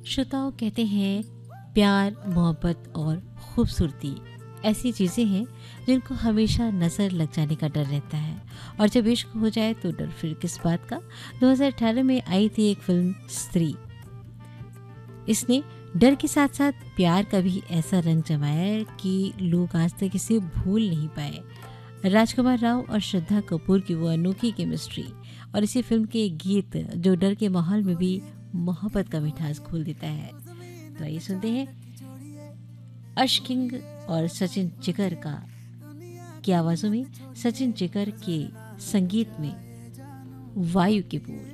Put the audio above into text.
श्रोताओं कहते हैं प्यार, मोहब्बत और खूबसूरती ऐसी चीज़ें हैं जिनको हमेशा नज़र लग जाने का डर रहता है। और जब इश्क हो जाए तो डर फिर किस बात का। 2018 में आई थी एक फिल्म स्त्री। इसने डर के साथ साथ प्यार का भी ऐसा रंग जमाया है कि लोग आज तक इसे भूल नहीं पाए। राजकुमार राव और श्रद्धा कपूर की वो अनोखी केमिस्ट्री और इसी फिल्म के गीत जो डर के माहौल में भी मोहब्बत का मिठास घोल देता है। तो आइए सुनते हैं अर्श किंग और सचिन जिगर की आवाज़ों में, सचिन जिगर के संगीत में वायु के बोल।